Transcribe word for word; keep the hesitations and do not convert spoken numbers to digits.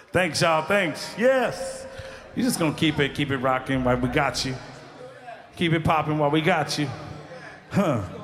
Thanks, y'all. Thanks. Yes. You're just gonna keep it, keep it rocking while we got you. Keep it popping while we got you. Huh.